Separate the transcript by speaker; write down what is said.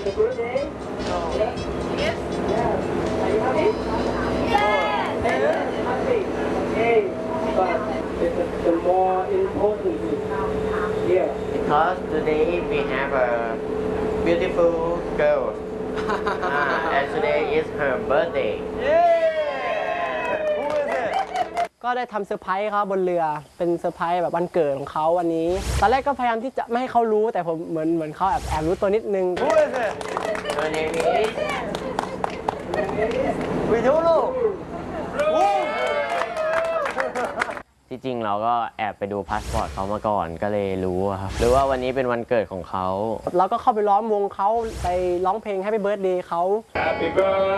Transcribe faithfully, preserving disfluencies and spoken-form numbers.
Speaker 1: the birthday? Yes. Yes. Yeah. Are you happy? Yes. Yes. Happy. Okay. But the, the more important is here.
Speaker 2: Because today we have a beautiful girl. ah, and today is her birthday.
Speaker 3: Who is it? ก็ได้ทำเซอร์ไพรส์เขาบนเรือเป็นเซอร์ไพรส์แบบวันเกิดของเขาวันนี้ตอนแรกก็พยายามที่จะไม่ให้เขารู้แต่ผมเหมือนเหมือนเขาแอบแอบรู้ตัวนิดนึง
Speaker 2: Who is it? Her name is.
Speaker 3: We don't know
Speaker 2: ที่จริงเราก็แอบไปดูพาสปอร์ตเขามาก่อนก็เลยรู้ครับหรือว่าวันนี้เป็นวันเกิดของเขา
Speaker 3: เราก็เข้าไปล้อมวงเขาไปร้องเพลง Happy Birthday เขา
Speaker 1: Happy birthday